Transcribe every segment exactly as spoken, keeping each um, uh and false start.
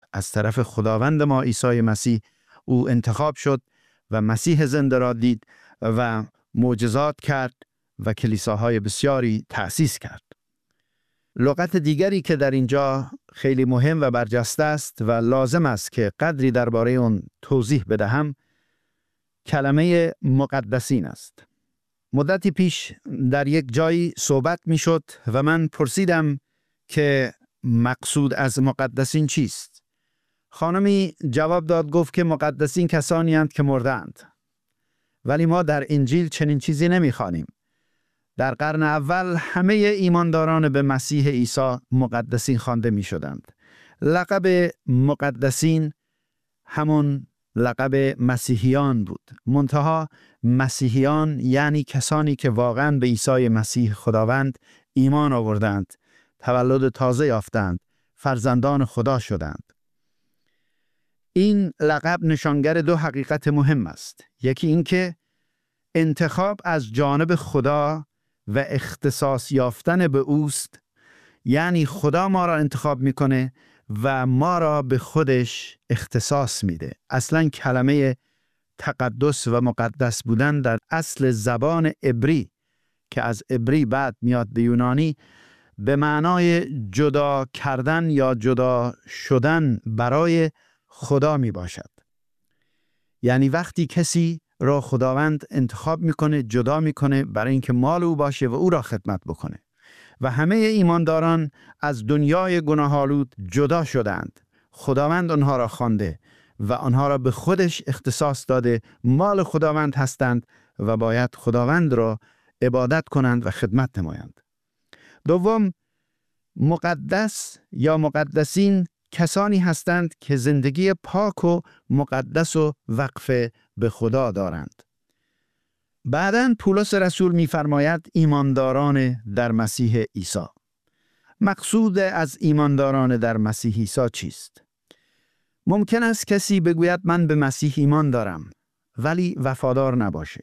از طرف خداوند ما عیسی مسیح او انتخاب شد و مسیح زنده را دید و معجزات کرد و کلیساهای بسیاری تأسیس کرد. لغت دیگری که در اینجا خیلی مهم و برجسته است و لازم است که قدری درباره اون توضیح بدهم، کلمه مقدسین است. مدتی پیش در یک جایی صحبت می شد و من پرسیدم که مقصود از مقدسین چیست؟ خانمی جواب داد، گفت که مقدسین کسانی هستند که مردند. ولی ما در انجیل چنین چیزی نمی خوانیم. در قرن اول همه ایمانداران به مسیح عیسی مقدسین خوانده می شدند. لقب مقدسین همون لقب مسیحیان بود. منتها مسیحیان یعنی کسانی که واقعا به عیسی مسیح خداوند ایمان آوردند، تولد تازه یافتند، فرزندان خدا شدند. این لقب نشانگر دو حقیقت مهم است. یکی این که انتخاب از جانب خدا و اختصاص یافتن به اوست، یعنی خدا ما را انتخاب میکنه و ما را به خودش اختصاص میده. اصلا کلمه تقدس و مقدس بودن در اصل زبان عبری که از عبری بعد میاد به یونانی به معنای جدا کردن یا جدا شدن برای خدا می باشد. یعنی وقتی کسی را خداوند انتخاب میکنه، جدا میکنه برای اینکه مال او باشه و او را خدمت بکنه. و همه ایمانداران از دنیای گناه‌آلود جدا شدند. خداوند آنها را خوانده و آنها را به خودش اختصاص داده، مال خداوند هستند و باید خداوند را عبادت کنند و خدمت نمایند. دوم، مقدس یا مقدسین کسانی هستند که زندگی پاک و مقدس و وقف به خدا دارند. بعداً پولس رسول می‌فرماید ایمانداران در مسیح عیسی. مقصود از ایمانداران در مسیح عیسی چیست؟ ممکن است کسی بگوید من به مسیح ایمان دارم ولی وفادار نباشه.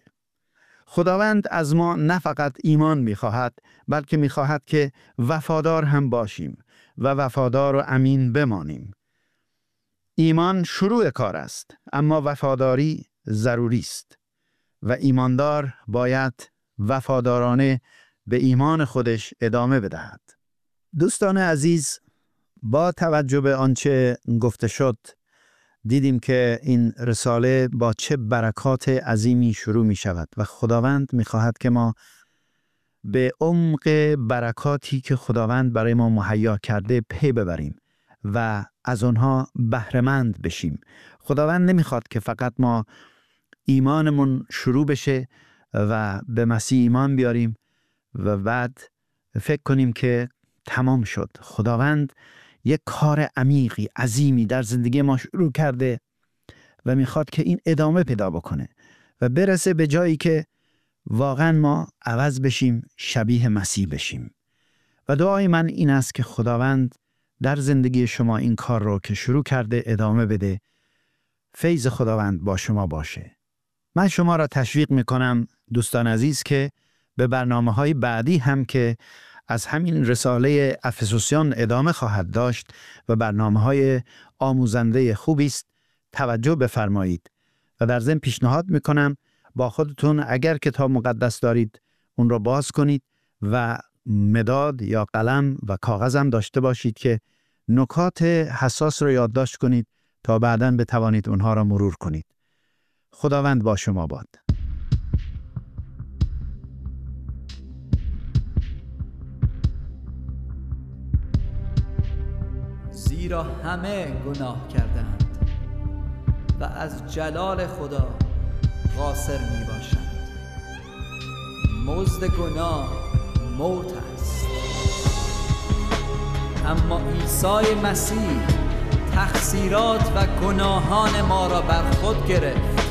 خداوند از ما نه فقط ایمان می‌خواهد بلکه می‌خواهد که وفادار هم باشیم و وفادار و امین بمانیم. ایمان شروع کار است، اما وفاداری ضروری است و ایماندار باید وفادارانه به ایمان خودش ادامه بدهد. دوستان عزیز، با توجه به آنچه گفته شد دیدیم که این رساله با چه برکات عظیمی شروع می شود و خداوند می خواهد که ما به عمق برکاتی که خداوند برای ما مهیا کرده پی ببریم و از آنها بهره‌مند بشیم. خداوند نمیخواد که فقط ما ایمانمون شروع بشه و به مسیح ایمان بیاریم و بعد فکر کنیم که تمام شد. خداوند یک کار عمیقی، عظیمی در زندگی ما شروع کرده و میخواد که این ادامه پیدا بکنه و برسه به جایی که واقعا ما عوض بشیم، شبیه مسیح بشیم. و دعای من این است که خداوند در زندگی شما این کار رو که شروع کرده ادامه بده. فیض خداوند با شما باشه. من شما را تشویق میکنم دوستان عزیز که به برنامه‌های بعدی هم که از همین رساله افسوسیان ادامه خواهد داشت و برنامه‌های آموزنده خوبی است توجه بفرمایید. و در ضمن پیشنهاد میکنم با خودتون اگر کتاب مقدس دارید اون رو باز کنید و مداد یا قلم و کاغذم داشته باشید که نکات حساس رو یادداشت کنید تا بعداً بتوانید اونها را مرور کنید. خداوند با شما باد. زیرا همه گناه کردند و از جلال خدا قاصر می باشند. مزد گناه موت است، اما عیسی مسیح تقصیرات و گناهان ما را بر خود گرفت